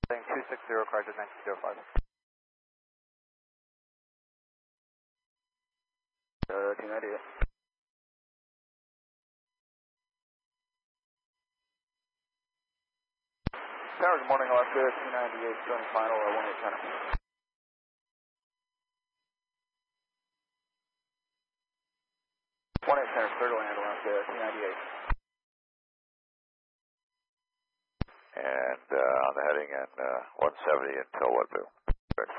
Thing 260, corrected 1905. 298. Tower, good morning, Alaska 298, showing final 18 center. 18 center, clear to land, Alaska 298. And on the heading and 170 until what, Boo?